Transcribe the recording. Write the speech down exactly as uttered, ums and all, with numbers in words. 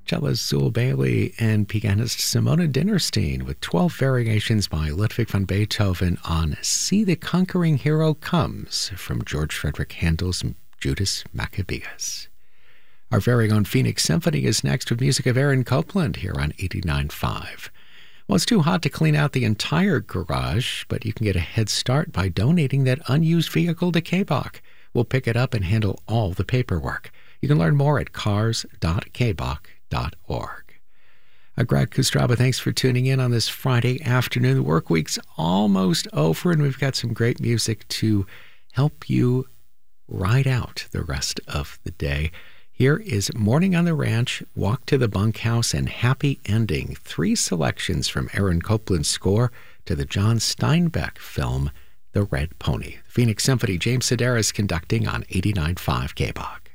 Cellist Zool Bailey and pianist Simona Dinnerstein with twelve variations by Ludwig van Beethoven on See the Conquering Hero Comes from George Frederick Handel's Judas Maccabeus. Our very own Phoenix Symphony is next with music of Aaron Copland here on eighty-nine point five. Well, it's too hot to clean out the entire garage, but you can get a head start by donating that unused vehicle to K B O C. We'll pick it up and handle all the paperwork. You can learn more at cars dot k b o c dot org. Uh, Greg Kustraba, thanks for tuning in on this Friday afternoon. The work week's almost over, and we've got some great music to help you ride out the rest of the day. Here is Morning on the Ranch, Walk to the Bunkhouse, and Happy Ending, three selections from Aaron Copland's score to the John Steinbeck film, The Red Pony. The Phoenix Symphony, James Sedaris conducting on eighty-nine point five K B O C.